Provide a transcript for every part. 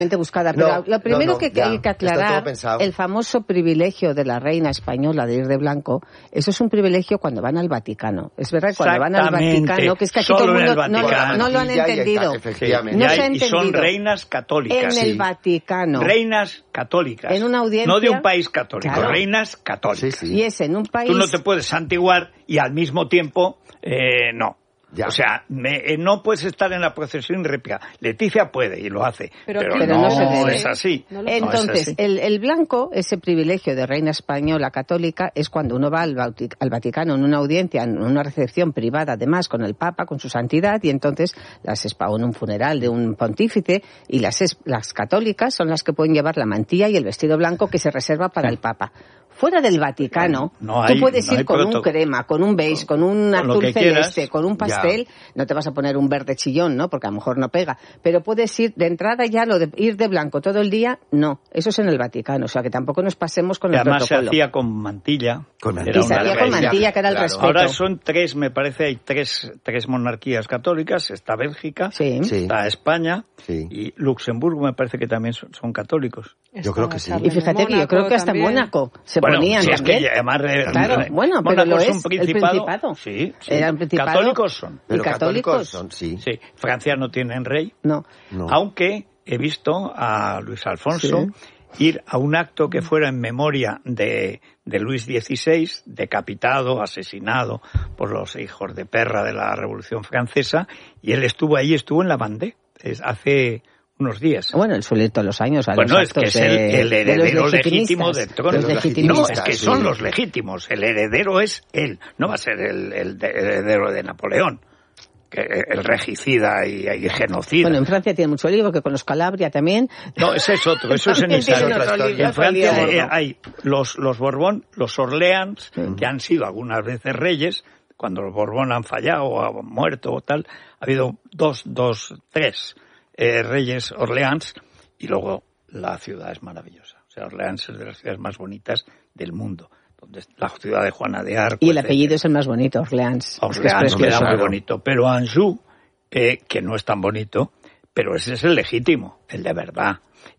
buscada, pero lo primero que hay que aclarar, el famoso privilegio de la reina española de ir de blanco, eso es un privilegio cuando van al Vaticano. Es verdad, cuando van al Vaticano, que es que aquí todo el mundo no lo han entendido. No se ha entendido. Y son reinas católicas. En el Vaticano. Reinas católicas. En una audiencia. No de un país católico, claro. Reinas católicas. Sí. Y es en un país. Tú no te puedes santiguar y al mismo tiempo, no. Ya. O sea, no puedes estar en la procesión réplica. Leticia puede y lo hace, pero no es así. Entonces, el blanco, ese privilegio de reina española católica, es cuando uno va al Vaticano en una audiencia, en una recepción privada, además, con el Papa, con su santidad, y entonces en un funeral de un pontífice, y las católicas son las que pueden llevar la mantilla y el vestido blanco que se reserva para el Papa. Fuera del Vaticano, tú puedes ir con un crema, con un beige, con un azul celeste, con un pastel. No te vas a poner un verde chillón, ¿no? Porque a lo mejor no pega. Pero puedes ir de entrada ya, lo de ir de blanco todo el día, no. Eso es en el Vaticano. O sea, que tampoco nos pasemos con el protocolo. Además se hacía con mantilla. Y se hacía con mantilla, que era el respeto. Ahora son tres, me parece, hay tres monarquías católicas. Está Bélgica, está España y Luxemburgo, me parece que también son católicos. Yo creo que sí. Y fíjate que yo creo que hasta Mónaco se ponían si es que además pero lo es un principado. Sí. Eran principados. Católicos son. Pero católicos son, sí. Francia no tienen rey. No. Aunque he visto a Luis Alfonso ir a un acto que fuera en memoria de Luis XVI, decapitado, asesinado por los hijos de perra de la Revolución Francesa, y él estuvo en la Vendée, hace unos días. Bueno, él suele ir todos los años a los actos es que es el heredero legítimo del trono. No, es que son los legítimos. El heredero es él. No va a ser el heredero de Napoleón, que el regicida y genocida. Bueno, en Francia tiene mucho lío, que con los Calabria también. No, ese es otro, eso es en Italia. En Francia hay los Borbón, los Orleans, que han sido algunas veces reyes. Cuando los Borbón han fallado o han muerto o tal, ha habido tres reyes Orleans, y luego la ciudad es maravillosa. O sea, Orleans es de las ciudades más bonitas del mundo. Donde la ciudad de Juana de Arco. Y el apellido es el más bonito, Orleans. Orleans queda muy bonito. Pero Anjou, que no es tan bonito, pero ese es el legítimo, el de verdad.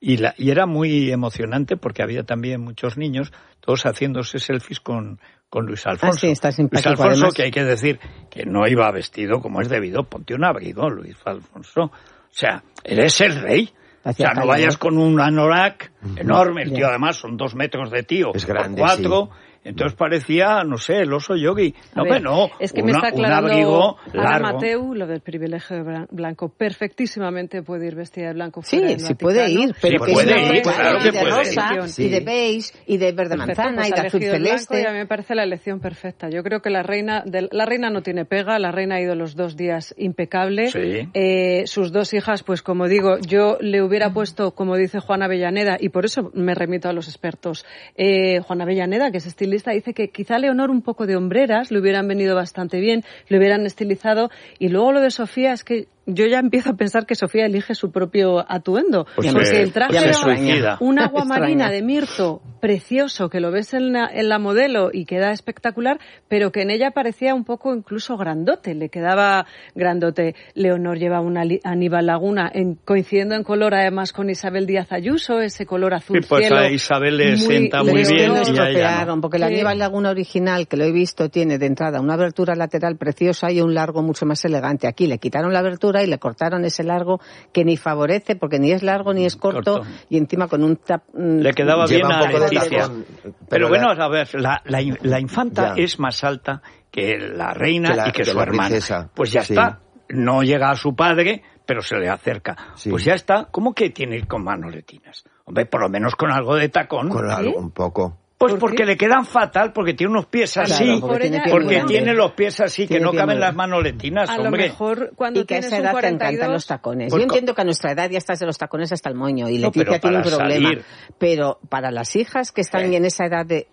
Y era muy emocionante porque había también muchos niños, todos haciéndose selfies con Luis Alfonso. Sí, está simpático, Luis Alfonso, además. Que hay que decir que no iba vestido como es debido. Ponte un abrigo, Luis Alfonso. O sea, eres el rey. O sea, no vayas con un anorak enorme. El tío, además, son 2 metros de tío. Es grande, 4. Entonces parecía, no sé, el oso yogi. No, es que me está aclarando un abrigo Ana largo. Mateu, lo del privilegio de blanco. Perfectísimamente puede ir vestida de blanco. Sí, puede ir. Pero sí puede ir, claro que puede rosa, y de beige, y de verde manzana, y de azul celeste. Y a mí me parece la elección perfecta. Yo creo que la reina no tiene pega. La reina ha ido los 2 días impecable. Sí. Sus 2 hijas, pues como digo, yo le hubiera puesto, como dice Juan Avellaneda, y por eso me remito a los expertos. Juan Avellaneda, que es estilista, dice que quizá Leonor un poco de hombreras le hubieran venido bastante bien, le hubieran estilizado, y luego lo de Sofía es que yo ya empiezo a pensar que Sofía elige su propio atuendo, porque el traje era un agua marina de mirto precioso, que lo ves en la modelo y queda espectacular, pero que en ella parecía un poco incluso grandote, le quedaba grandote. Leonor lleva una Aníbal Laguna coincidiendo en color además con Isabel Díaz Ayuso, ese color azul pues cielo. A Isabel le sienta muy bien y a ella no. Porque la Aníbal Laguna original, que lo he visto, tiene de entrada una abertura lateral preciosa y un largo mucho más elegante. Aquí le quitaron la abertura y le cortaron ese largo que ni favorece, porque ni es largo ni es corto. Y encima con un le quedaba bien a Leticia. Pero bueno, a ver, la infanta es más alta que la reina y que su hermana. Pues ya está. No llega a su padre, pero se le acerca. Pues ya está. ¿Cómo que tiene que ir con manoletinas? Hombre, por lo menos con algo de tacón. Con algo, un poco. Pues porque le quedan fatal, porque tiene unos pies así, porque tiene los pies así, que no caben las manoletinas, hombre. A lo mejor cuando tienes a esa edad 42... te encantan los tacones. Pues yo entiendo que a nuestra edad ya estás de los tacones hasta el moño, y Leticia tiene un problema. Pero para las hijas que están en esa edad de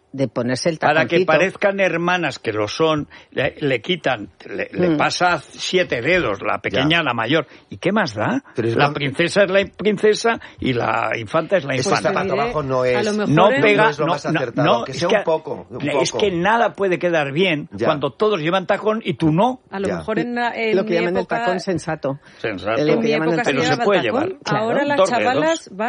de ponerse el taconcito. Para que parezcan hermanas, que lo son, le quitan, le pasa 7 dedos, la pequeña a la mayor. ¿Y qué más da? La princesa es la princesa y la infanta es la infanta. Zapato abajo no es, no pega, no es lo más acertado, que sea un poco. Es que nada puede quedar bien cuando todos llevan tacón y tú no. A lo mejor en lo que llaman época, el tacón sensato. Sensato. Es lo que llaman el pero se puede llevar. Ahora las chavalas